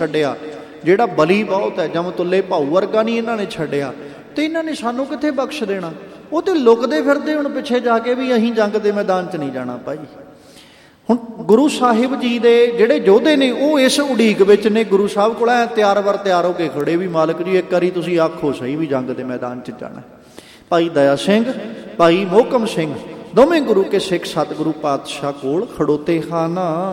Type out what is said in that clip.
ਛੱਡਿਆ, ਜਿਹੜਾ ਬਲੀ ਬਹੁਤ ਹੈ, ਜਮਤੁੱਲੇ ਭਾਊ ਵਰਗਾ ਨਹੀਂ ਇਹਨਾਂ ਨੇ ਛੱਡਿਆ, ਅਤੇ ਇਹਨਾਂ ਨੇ ਸਾਨੂੰ ਕਿੱਥੇ ਬਖਸ਼ ਦੇਣਾ। ਉਹ ਤਾਂ ਲੁਕਦੇ ਫਿਰਦੇ ਹੁਣ ਪਿੱਛੇ ਜਾ ਕੇ ਵੀ ਅਸੀਂ ਜੰਗ ਦੇ ਮੈਦਾਨ 'ਚ ਨਹੀਂ ਜਾਣਾ ਭਾਈ। ਹੁਣ ਗੁਰੂ ਸਾਹਿਬ ਜੀ ਦੇ ਜਿਹੜੇ ਯੋਧੇ ਨੇ ਉਹ ਇਸ ਉਡੀਕ ਵਿੱਚ ਨੇ, ਗੁਰੂ ਸਾਹਿਬ ਕੋਲ ਐ ਤਿਆਰ ਬਰ ਤਿਆਰ ਹੋ ਕੇ ਖੜੇ ਵੀ ਮਾਲਕ ਜੀ ਇੱਕ ਵਾਰੀ ਤੁਸੀਂ ਆਖੋ ਸਹੀ ਵੀ ਜੰਗ ਦੇ ਮੈਦਾਨ 'ਚ ਜਾਣਾ। ਭਾਈ ਦਇਆ ਸਿੰਘ, ਭਾਈ ਮੋਹਕਮ ਸਿੰਘ ਦੋਵੇਂ ਗੁਰੂ ਕੇ ਸਿੱਖ ਸਤਿਗੁਰੂ ਪਾਤਸ਼ਾਹ ਕੋਲ ਖੜੋਤੇ ਹਨ।